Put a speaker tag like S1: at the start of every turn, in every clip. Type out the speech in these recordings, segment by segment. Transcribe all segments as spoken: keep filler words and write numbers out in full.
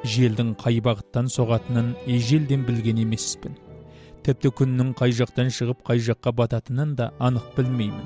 S1: желдің қай бағыттан соғатынын ежелден білген емеспін. Тіпті күннің қай жақтан шығып қай жаққа бататынын да анық білмеймін.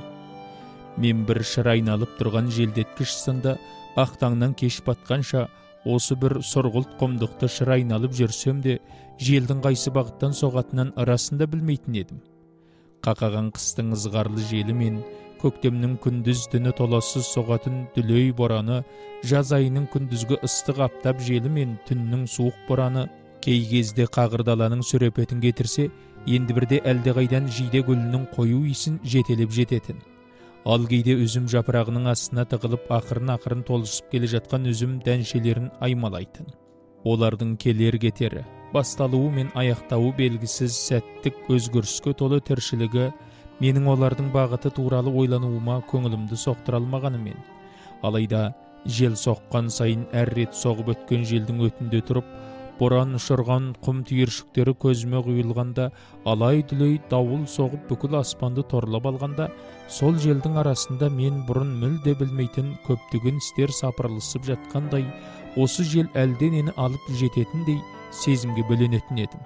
S1: Мен бір шыр айналып тұрған желдеткіш сынды ақ таңнан кеш батқанша осы бір сұрғылт құмдықты шыр айналып жүрсем де, желдің қайсы бағыттан соғатынын арасында білмейтін едім. Қақаған қыстың ызғарлы желі мен көктемнің күндіз түні толассыз соғатын дүлей бораны, жаз айының күндізгі ыстық аптап желі мен түннің суық бораны кей кезде қағырдаланың сүрепетін кетірсе, енді бірде әлдеқайдан жиде гүлінің қою иісін жетелеп жететін. Ал кейде үзім жапырағының астына тығылып ақырын-ақырын толысып келе жатқан үзім дәншелерін аймалайтын. Олардың келер кетері, басталуы мен аяқтауы белгісіз сәттік өзгеріске толы тіршілігі менің олардың бағыты туралы ойлануыма көңілімді соқтыра алмағанымен, алайда жел соққан сайын әр рет соғып өткен желдің өтінде тұрып, боран ұшырған құм түйіршіктері көзіме құйылғанда, алай-дүлей дауыл соғып бүкіл аспанды торлап алғанда, сол желдің арасында мен бұрын мүлде білмейтін көптеген істер сапырылысып жатқандай, осы жел әлденені алып жететіндей сезімге бөленетін едім.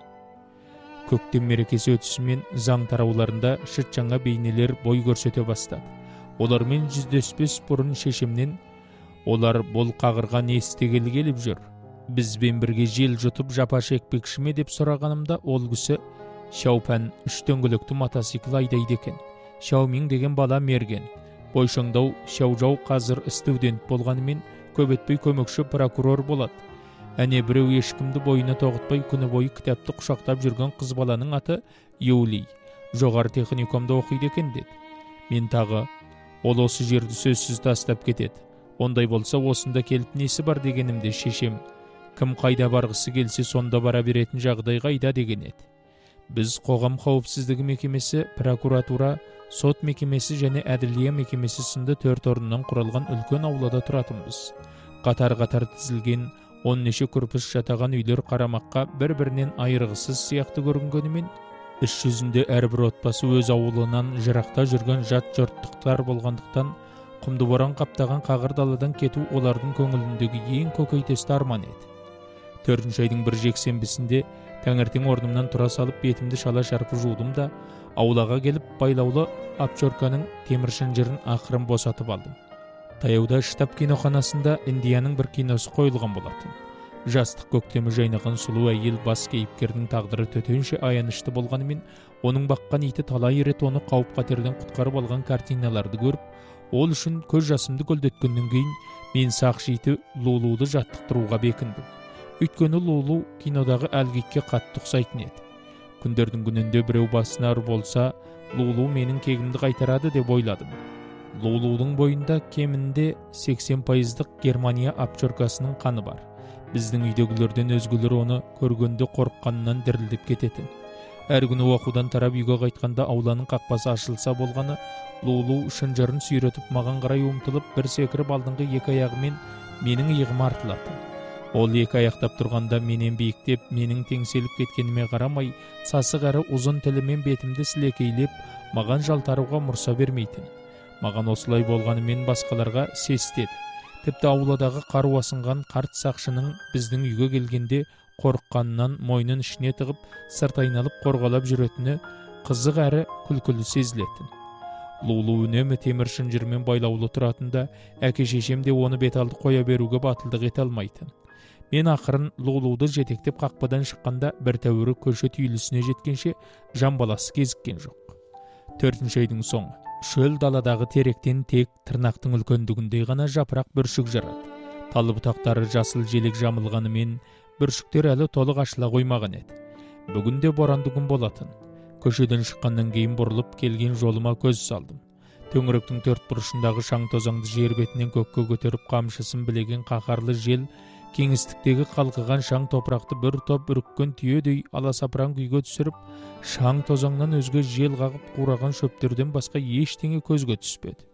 S1: Көктем мерекесі өтісімен заң тарауларында шыт жаңа бейнелер бой көрсете бастады. Олармен жүздеспес бұрын шешемнен, олар бұл қағырға не істегелі келіп жүр, бізбен бірге жел жұтып жапа шекпекші ме деп сұрағанымда, ол кісі Шаупән үш дөңгелекті мотоцикл айдайды екен. Шаумин деген бала мерген. Бойшаңдау Шаужау қазір студент болғанымен көп етпей көмекші прокурор болады. Әне біреу ешкімді бойына тоғытпай күні бойы кітапты құшақтап жүрген қыз баланың аты Юлий. Жоғары техникумда оқиды екен деді. Мен тағы, ол осы жерді сөзсіз тастап кетеді. Ондай болса осында келіп несі бар дегенімде шешем, кім қайда барғысы келсе сонда бара беретін жағдай қайда деген еді. Біз қоғам қауіпсіздігі мекемесі, прокуратура, сот мекемесі және әділия мекемесі сынды төрт орыннан құралған үлкен аулада тұратынбыз. Қатар-қатар тізілген он неше күрпіш жатаған үйлер қарамаққа бір-бірінен айырғысыз сияқты көрінгенімен, іс жүзінде әрбір отбасы өз ауылынан жырақта жүрген жат жұрттықтар болғандықтан, құмды боран қаптаған қағыр даладан кету олардың көңіліндегі ең көкейтесті арман еді. Төртінші айдың бір жексенбісінде таңертең орнымнан тұра салып бетімді шала шарпы жудым да, аулаға келіп байлаулы апчорканың темір шынжырын ақырын босатып алдым. Таяуда штаб киноханасында Индияның бір киносы қойылған болатын. Жастық көктемі жайнаған сұлу әйел бас кейіпкердің тағдыры төтенше аянышты болғанымен, оның баққан иті талай рет оны қауіп-қатерден құтқарып алған картиналарды көріп, ол үшін көз жасымды көлдеткеннен кейін мен сақшы иті Лулуды жаттықтыруға бекіндім. Өйткені Лулу кинодағы әлгитке қатты ұқсайтын еді. Күндердің күнінде біреу басына ұры болса, Лулу менің кегімді қайтарады деп ойладым. Лулудың бойында кемінде сексен пайыздық Германия апчоркасының қаны бар. Біздің үйдегілерден өзгелер оны көргенде қорыққанынан дірілдеп кететін. Әр күні оқудан тарап үйге қайтқанда ауланың қақпасы ашылса болғаны, Лулу шынжырын сүйретіп маған қарай ұмтылып бір секіріп алдыңғы екі аяғымен менің иығыма артылатын. Ол екі аяқтап тұрғанда менен биіктеп, менің теңселіп кеткеніме қарамай, сасық әрі ұзын тілімен бетімді сілекейлеп, маған жалтаруға мұрса бермейтін. Маған осылай болғанымен басқаларға сестеді. Тіпті ауладағы қару асынған қарт сақшының біздің үйге келгенде қорыққанынан мойнын ішіне тығып, сырт айналып қорғалап жүретіні қызық әрі күлкілі сезілетін. Лулу үнемі темір шынжырмен байлаулы тұратында, әке шешем де оны беталды қоя беруге батылдық ете алмайтын. Мен ақырын Лулуды жетектеп қақпадан шыққанда бір тәуірі көше түйілісіне жеткенше жан баласы кезіккен жоқ. Төртінші айдың соңы. Шөл даладағы теректен тек тырнақтың үлкендігіндей ғана жапырақ бүршік жарады. Талы бұтақтары жасыл желек жамылғанымен, бүршіктер әлі толық ашыла қоймаған еді. Бүгінде боранды күн болатын. Көшеден шыққаннан кейін бұрылып келген жолыма көз салдым. Төңіректің төрт бұрышындағы шаң тозаңды жер бетінен көкке көтеріп қамшысын білеген қаһарлы жел, кеңістіктегі қалқыған шаң топырақты бір топ үріккен түйедей аласапыран күйге түсіріп, шаң тозаңнан өзге жел қағып қураған шөптерден басқа ештеңе көзге түспеді.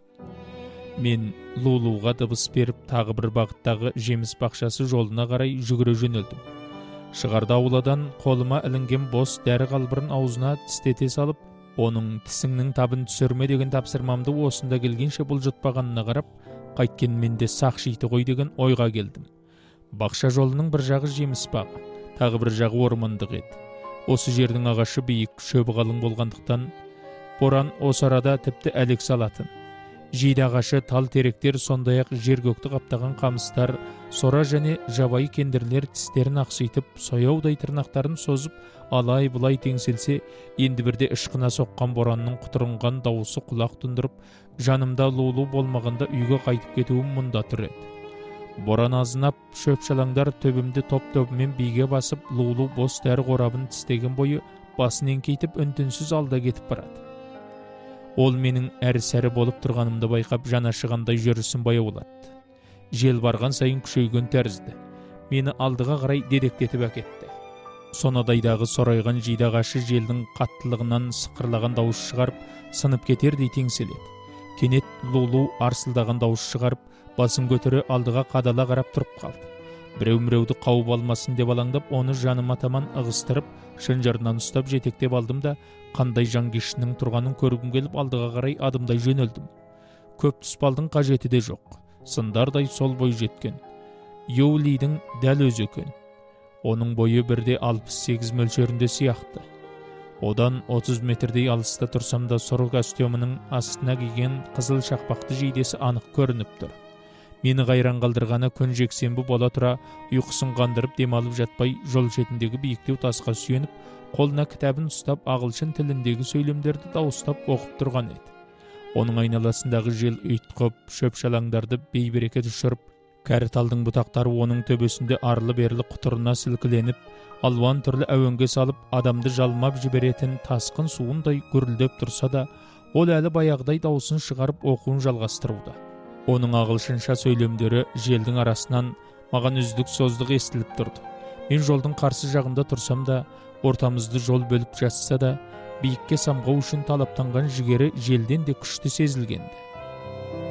S1: Мен Лулуға дыбыс беріп, тағы бір бағыттағы жеміс бақшасы жолына қарай жүгіре жөнелдім. Шығарда ауладан қолыма ілінген бос дәрі қалбырын аузына тістете салып, оның тісіңнің табын түсірме деген тапсырмамды осында келгенше бұл жұтпағанына қарап, қайткенмен де сақшы иті ғой деген ойға келдім. Бақша жолының бір жағы жеміс бағы, тағы бір жағы ормандық еді. Осы жердің ағашы биік, шөбі қалың болғандықтан боран осы арада тіпті әлек салатын. Жиді ағашы, тал теректер, сондай-ақ жер-көкті қаптаған қамыстар, сора және жабайы кендірлер тістерін ақситып, сояудай тырнақтарын созып, алай-бұлай теңселсе, енді бірде ышқына соққан боранның құтырынған дауысы құлақ тұндырып, жанымда лулу болмағанда үйге қайтып кетуім мұнда тұр еді. Боран азынап, шөп-шалаңдар төбімді топ-тобымен биге басып, лулу бос дәрі қорабын тістеген бойы басын еңкейтіп үн-түнсіз алда кетіп барады. Ол менің әрі-сәрі болып тұрғанымды байқап, жанашығандай жүрісін баяулатты. Жел барған сайын күшейген тәрізді. Мені алдыға қарай дедектетіп әкетті. Сонадайдағы сорайған жиді ағашы желдің қаттылығынан сықырлаған дауыс шығарып, сынып кетердей теңселеді. Кенет лулу арсылдаған дауыс шығарып, басын көтере алдыға қадала қарап тұрып қалды. Біреу-міреуді қауып алмасын деп алаңдап, оны жаныма таман ығыстырып, шынжарынан ұстап жетектеп алдым да, қандай жанкештінің тұрғанын көргім келіп алдыға қарай адымдай жөнелдім. Көп тұспалдың қажеті де жоқ. Сындардай сол бой жеткен. Йоулидің дәл өзі екен. Оның бойы бірде алпыс сегіз мөлшерінде сияқты. Одан отыз метрдей алыста тұрсам да сұры костюмінің астына киген қызыл шақпақты жейдесі анық көрініп тұр. Мені қайран қалдырғаны күн жексенбі бола тұра, ұйқысын қандырып демалып жатпай, жол шетіндегі биіктеу тасқа сүйеніп, қолына кітабын ұстап, ағылшын тіліндегі сөйлемдерді дауыстап оқып тұрған еді. Оның айналасындағы жел ұйтқып, шөп-шалаңдарды бейберекет ұшырып, кәрі талдың бұтақтары оның төбесінде арлы-берлі құтырына сілкіленіп, алуан түрлі әуенге салып, адамды жалмап жіберетін тасқын суындай гүрілдеп тұрса да, ол әлі баяғыдай дауысын шығарып оқуын жалғастыруда. Оның ағылшынша сөйлемдері желдің арасынан маған үздік создық естіліп тұрды. Мен жолдың қарсы жағында тұрсам да, ортамызды жол бөліп жатса да, биікке самғау үшін талаптанған жігері желден де күшті сезілгенді.